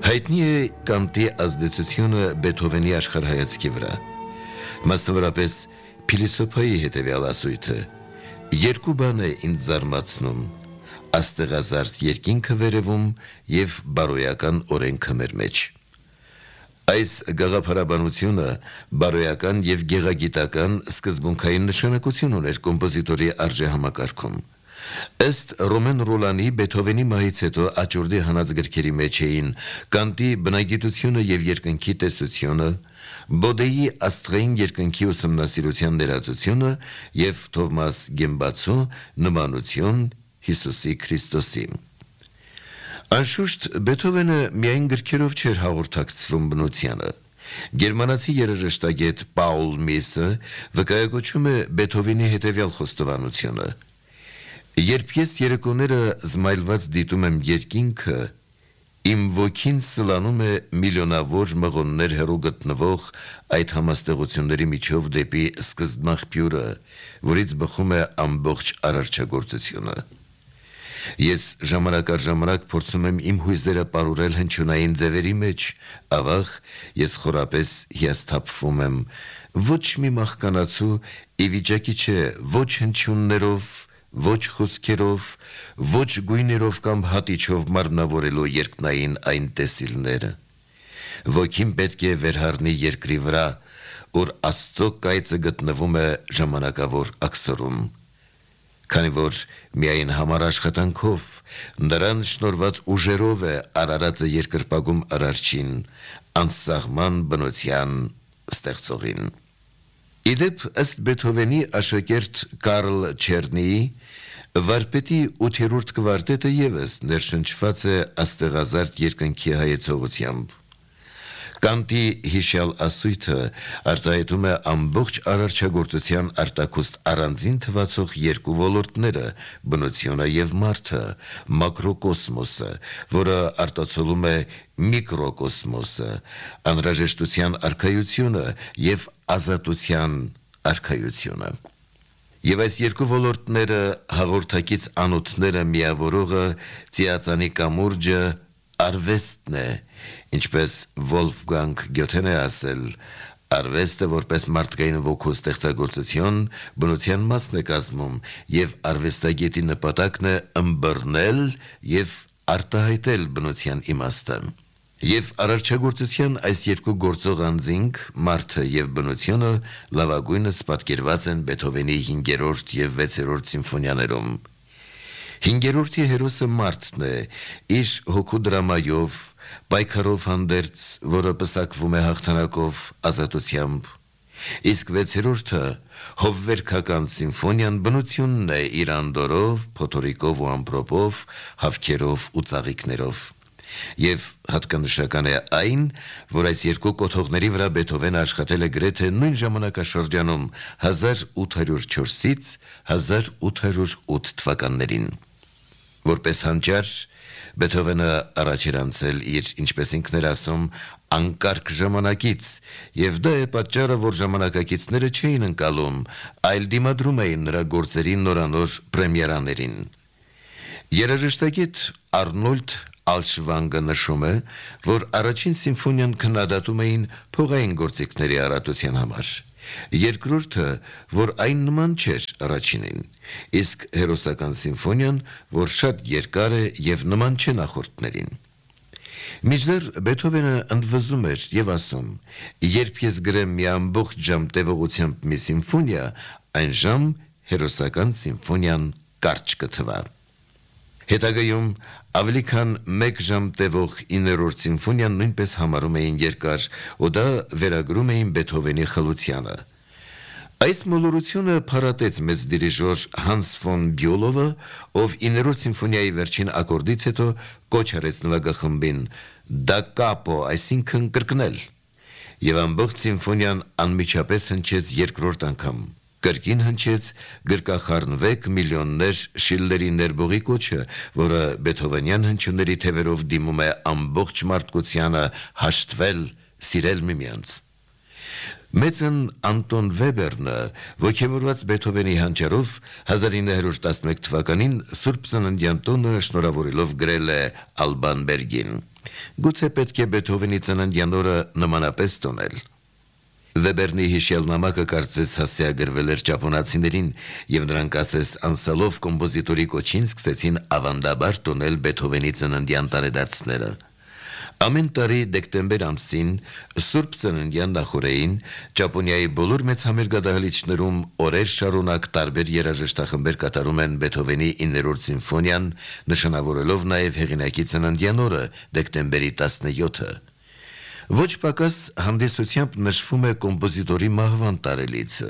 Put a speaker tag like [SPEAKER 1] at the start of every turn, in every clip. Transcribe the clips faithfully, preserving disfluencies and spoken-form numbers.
[SPEAKER 1] Հայտնի է կանտի ազդեցությունը Բեթհովենի աշխարհայացքի վրա, մասնավորապես փիլիսոփայի հետևյալ ասույթը. երկու բան է ինձ զարմացնում, աստեղազարդ երկինքը վերևում և բարոյական օրենքը մեր մեջ։ Այս գաղափարաբանությունը բարոյական և գեղագիտական սկզբունքային նշանակություն ուներ կոմպոզիտորի արժեհամակարգում։ Ըստ Ռոմեն Ռոլանի Բեթհովենի մահից հետո աճուրդի հանած գրքերի մեջ էին կանտի բնագիտությունը և երկնքի տեսությունը, Բոդեի աստղային երկնքի ուսումնասիրության ներածությունը և Թովմաս Գեմբացու նմանություն Հիսուսի Քրիստոսի։ Անշուշտ Բեթհովենը միայն գրքերով չէր հաղորդակցվում բնությանը։ Գերմանացի երաժշտագետ Պաուլ Միսը վկայակոչում է Բեթհովենի հետևյալ խոստովանությունը. «Երբ ես երեկոները զմայլված դիտում եմ երկինքը, իմ ոգին սլանում է միլիոնավոր մղոններ հեռու գտնվող այդ համաստեղությունների միջով դեպի սկզբնաղբյուրը, որից բխում է ամբողջ արարչագործությունը։ Ես ժամանակ առ ժամանակ փորձում եմ իմ հույզերը պարուրել հնչյունային ձևերի մեջ, ավաղ ես խորապես հիասթափվում եմ, ոչ մի մահկանացու ի վիճակի չէ ոչ հնչյուններով, ոչ խոսքերով, ոչ գույներով կամ հատիչով մարմնավորելու երկնային այն տեսիլները։ Ոգին պետք է վերհառնի երկրի վրա, որ Աստծո կայծը գտնվում է ժամանակավոր աքսորում։ Քանի որ միայն համար աշխատանքով, նրան շնորհված ուժերով է Արարածը երկրպագում Արարչին, անսահման բնության ստեղծողին»։ Իդեպ ըստ Բեթհովենի աշակերտ Կարլ Չեռնիի, վարպետի ութերորդ կվարտետը ևս ներշնչված է աստեղազարդ երկնքի հայեցողությամբ։ Կանտի հիշյալ ասույթը արտահայտում է ամբողջ արարչագործության արտաքուստ առանձին թվացող երկու ոլորտները՝ բնությունը և մարդը, մակրոկոսմոսը, որը արտացոլում է միկրոկոսմոսը, անհրաժեշտության արքայությունը և ազատության արքայությունը։ Եվ այս երկու ոլորտները հաղորդակից անոթները միավորողը ծիածանի կամուրջը արվեստն է, ինչպես Վոլֆգանգ Գյոթեն է ասել. «Արվեստը որպես մարդկային ոգու ստեղծագործություն բնության մասն է կազմում և արվեստագետի նպատակն է ըմբռնել և արտահայտել բնության իմաստը»։ Եվ արարչագործության այս երկու գործող անձինք՝ մարդը և բնությունը, լավագույնս պատկերված են Բեթհովենի հինգերորդ և վեցերորդ սիմֆոնիաներում։ Հինգերորդի հերոսը մարդն է, իր հոգու դրամայով, պայքարով հանդերձ, որը պսակվում է հաղթանակով, ազատությամբ։ Իսկ վեցերորդը՝ հովվերքական սիմֆոնիան, բնությունն է իր անդորրով, փոթորիկով ու ամպրոպով, հավքերով ու ծաղիկներով։ Եվ հատկանշական է այն, որ այս երկու կոթողների վրա Բեթհովենը աշխատել է գրեթե նույն ժամանակաշրջանում հազար ութ հարյուր չորսից հազար ութ հարյուր ութ թվականներին։ Որպես հանճար, Բեթհովենը առաջ էր անցել իր, ինչպես ինքն էր ասում, անկարգ ժամանակից, և դա է պատճառը, որ ժամանակակիցները չէին ընկալում, այլ դիմադրում էին նրա գործերի նորանոր պրեմիերաներին։ Երաժշտագետ Արնոլդ Ալշվանգը նշում է, որ առաջին սիմֆոնիան քննադատում էին փողային գործիքների առատության համար, երկրորդը, որ այն նման չէր առաջինին, իսկ հերոսական սիմֆոնիան, որ շատ երկար է և նման չէ նախորդներին։ Մինչդեռ Բեթհովենը ընդվզում էր և ասում. «Երբ ես գրեմ մի ամբողջ ժամ տևողությամբ մի սիմֆոնիա, այն ժամ հերոսական սիմֆոնիան կարճ կթվա»։ Հետագայում ավելի քան մեկ ժամ տևող իններորդ սիմֆոնիան նույնպես համարում էին երկար, ու դա վերագրում էին Բեթհովենի խլությանը։ Այս մոլորությունը փարատեց մեծ դիրիժոր Հանս ֆոն Բյուլովը, ով իններորդ սիմֆոնիայի վերջին ակորդից հետո կոչ արեց նվագախմբին «Da capo», այսինքն կրկնել, և ամբողջ սիմֆոնիան անմիջապես հնչեց երկրորդ անգամ։ Կրկին հնչեց «Գրկախառնվեք միլիոններ» Շիլլերի ներբողի կոչը, որը բեթհովենյան հնչյունների թևերով դիմում է ամբողջ մարդկությանը հաշտվել, սիրել միմյանց։ Մեծն Անտոն Վեբերնը, ոգևորված Բեթհովենի հանճարով, հազար ինը հարյուր տասնմեկ թվականին Սուրբ Ծննդյան տոնը շնորհավորելով գրել է Ալբան Բերգին. Գուցե պետք է Բեթհովենի ծննդյան օրը նմանապես տոնել։ Վեբերնի հիշյալ նամակը կարծես հասցեագրվել էր ճապոնացիներին, եւ նրանք ասես անսալով կոմպոզիտորի կոչին սկսեցին ավանդաբար տոնել Բեթհովենի ծննդյան տարեդարձները։ Ամեն տարի դեկտեմբեր ամսին Սուրբ Ծննդյան նախօրեին Ճապոնիայի բոլոր մեծ համերգադահլիճներում օրեր շարունակ տարբեր երաժշտախմբեր կատարում են Բեթհովենի իններորդ սիմֆոնիան, նշանավորելով նաև հեղինակի ծննդյան օրը դեկտեմբերի տասնյոթը։ Ոչ պակաս հանդիսությամբ նշվում է կոմպոզիտորի մահվան տարելիցը։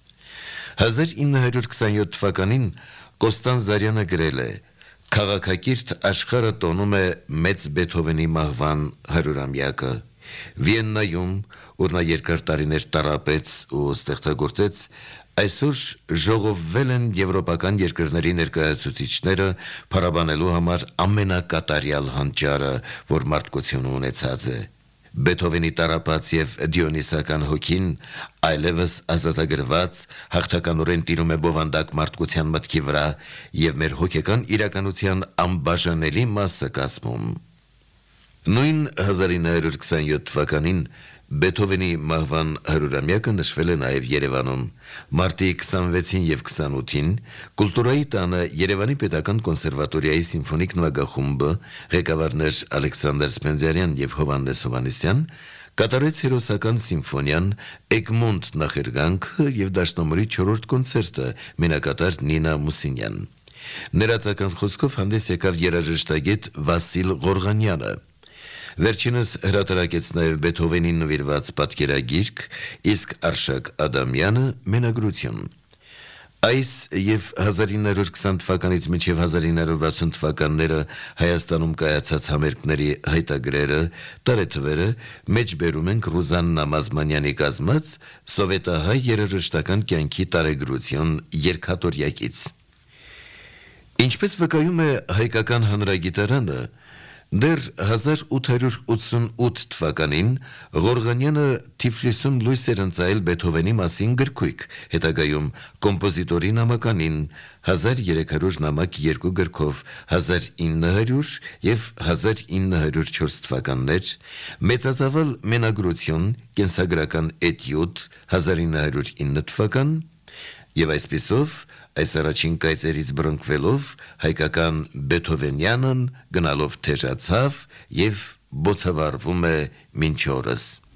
[SPEAKER 1] հազար ինը հարյուր քսանյոթ թվականին Կոստան Զարյանը գրել է. «Քաղաքակիրթ աշխարհը տոնում է մեծ Բեթհովենի մահվան հարյուրամյակը։ Վիեննայում, ուր նա երկար տարիներ տառապեց ու ստեղծագործեց, այսօր ժողովվել են եվրոպական երկրների ներկայացուցիչները փառաբանելու համար ամենակատարյալ հանճարը, որ մարդկությունը ունեցած է։ Բեթհովենի տառապած եւ դիոնիսական հոգին այլևս ազատագրված հաղթականորեն տիրում է բովանդակ մարդկության մտքի վրա եւ մեր հոգեկան իրականության անբաժանելի մասը կազմում»։ Նույն հազար ինը հարյուր քսանյոթ թվականին Բեթհովենի մահվան հարյուրամյակը նշվել է նաև Երևանում։ Մարտի քսանվեցին եւ քսանութին Կուլտուրայի տանը Երևանի Պետական կոնսերվատորիայի սիմֆոնիկ նվագախումբը, ղեկավարներ Ալեքսանդր Սպենդիարյան եւ Հովհաննես Հովհաննիսյան, կատարեց հերոսական սիմֆոնիան Էգմոնտ նախերգանքը եւ դաշնամուրի չորրորդ կոնցերտը, մենակատար Նինա Մուսինյան։ Ներածական խոսքով հանդես եկավ երաժշտագետ Վասիլ Ղորղանյանը։ Վերջինս հրատարակեց նաև Բեթհովենին նվիրված պատկերագիրք, իսկ Արշակ Ադամյանը մենագրություն։ Այս եւ հազար ինը հարյուր քսան թվականից մինչեւ հազար ինը հարյուր վաթսուն թվականները Հայաստանում կայացած համերգների հայտագրերը, տարեթվերը մեջբերում ենք Ռուզաննա Մազմանյանի կազմած սովետահայ երաժշտական կյանքի տարեգրություն երկաթորյակից։ Ինչպես վկայում է հայկական հանրագիտարանը, դեռ հազար ութ հարյուր ութսունութ թվականին Ղորղանյանը Թիֆլիսում լույս էր ընծայել Բեթհովենի մասին գրքույկ, հետագայում կոմպոզիտորի նամականին հազար երեք հարյուր նամակ երկու գրքով հազար ինը հարյուր եւ հազար ինը հարյուր չորս թվականներ, մեծածավալ մենագրություն, կենսագրական էտյուդ հազար ինը հարյուր ինը թվական եւ այսպիսով այս առաջին կայծերից բռնկվելով հայկական Բեթհովենյանն գնալով թեժացավ եւ բոցավառվում է մինչ օրս։